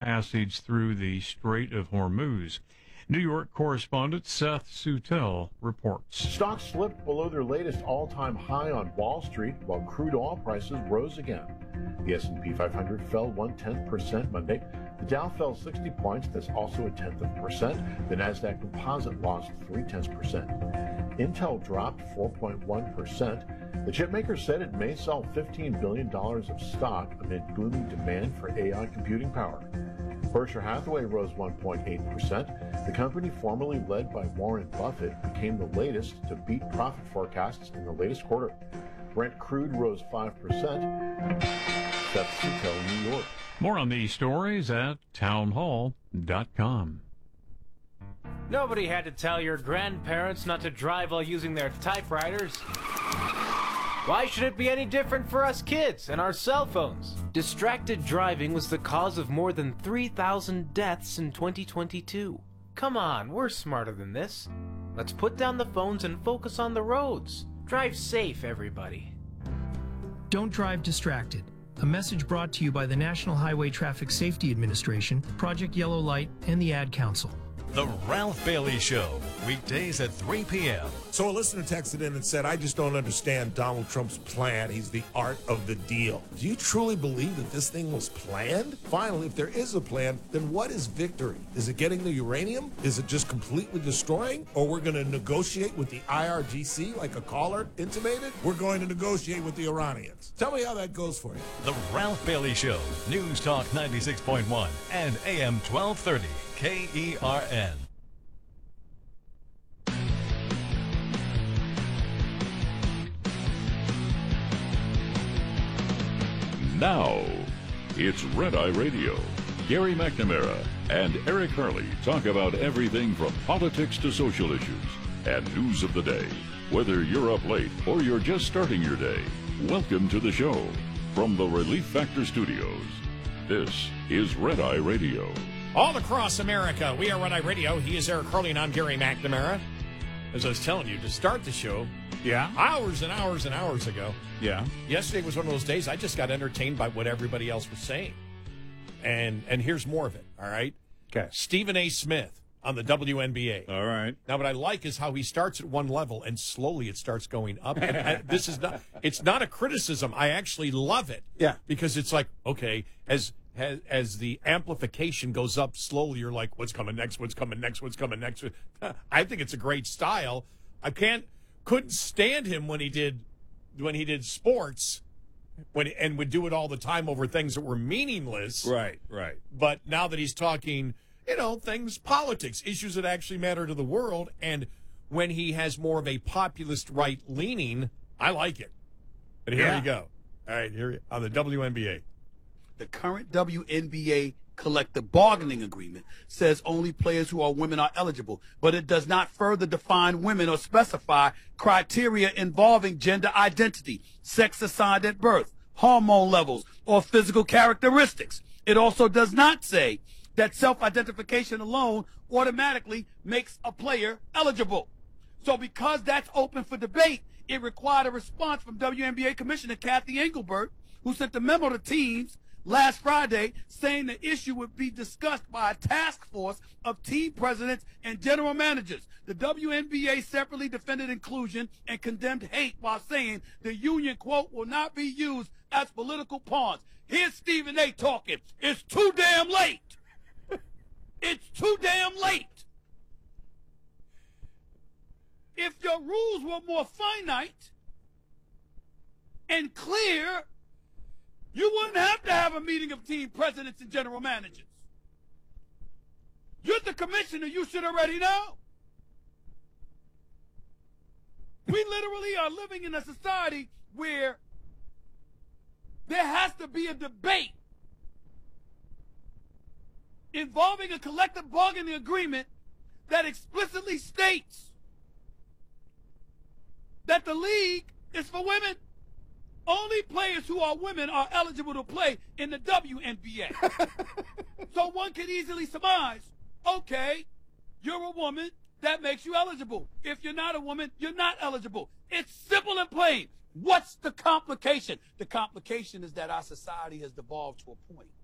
passage through the Strait of Hormuz. New York correspondent Seth Sutel reports. Stocks slipped below their latest all-time high on Wall Street, while crude oil prices rose again. The S&P 500 fell 0.1% Monday. The Dow fell 60 points. That's also 0.1%. The Nasdaq Composite lost 0.3%. Intel dropped 4.1%. The chipmaker said it may sell $15 billion of stock amid booming demand for AI computing power. Berkshire Hathaway rose 1.8%. The company, formerly led by Warren Buffett, became the latest to beat profit forecasts in the latest quarter. Brent crude rose 5%. Seth Sutel, New York. More on these stories at townhall.com. Nobody had to tell your grandparents not to drive while using their typewriters. Why should it be any different for us kids and our cell phones? Distracted driving was the cause of more than 3,000 deaths in 2022. Come on, we're smarter than this. Let's put down the phones and focus on the roads. Drive safe, everybody. Don't drive distracted. A message brought to you by the National Highway Traffic Safety Administration, Project Yellow Light, and the Ad Council. The Ralph Bailey Show, weekdays at 3 p.m. So a listener texted in and said, I just don't understand Donald Trump's plan. He's the art of the deal. Do you truly believe that this thing was planned? Finally, if there is a plan, then what is victory? Is it getting the uranium? Is it just completely destroying? Or we're going to negotiate with the IRGC like a caller intimated? We're going to negotiate with the Iranians. Tell me how that goes for you. The Ralph Bailey Show, News Talk 96.1 and AM 1230. KERN. Now, it's Red Eye Radio. Gary McNamara and Eric Hurley talk about everything from politics to social issues and news of the day. Whether you're up late or you're just starting your day, welcome to the show. From the Relief Factor Studios, this is Red Eye Radio. All across America, we are Red Eye Radio. He is Eric Hurley, and I'm Gary McNamara. As I was telling you, to start the show, hours and hours and hours ago, yesterday was one of those days I just got entertained by what everybody else was saying. And here's more of it, all right? Okay. Stephen A. Smith on the WNBA. All right. Now, what I like is how he starts at one level, and slowly it starts going up. And this is not, it's not a criticism. I actually love it. Yeah. Because it's like, okay, as the amplification goes up slowly, you're like, what's coming next? What's coming next? What's coming next? I think it's a great style. I couldn't stand him when he did sports, and would do it all the time over things that were meaningless. Right. But now that he's talking, things, politics, issues that actually matter to the world, and when he has more of a populist right leaning, I like it. But here we go. All right, here on the WNBA. The current WNBA collective bargaining agreement says only players who are women are eligible, but it does not further define women or specify criteria involving gender identity, sex assigned at birth, hormone levels, or physical characteristics. It also does not say that self-identification alone automatically makes a player eligible. So because that's open for debate, it required a response from WNBA Commissioner Kathy Engelbert, who sent a memo to teams last Friday saying the issue would be discussed by a task force of team presidents and general managers. The WNBA separately defended inclusion and condemned hate while saying the union, quote, will not be used as political pawns. Here's Stephen A. talking. It's too damn late. It's too damn late. If your rules were more finite and clear, you wouldn't have to have a meeting of team presidents and general managers. You're the commissioner. You should already know. We literally are living in a society where there has to be a debate involving a collective bargaining agreement that explicitly states that the league is for women. Only players who are women are eligible to play in the WNBA. So one could easily surmise, okay, you're a woman, that makes you eligible. If you're not a woman, you're not eligible. It's simple and plain. What's the complication? The complication is that our society has devolved to a point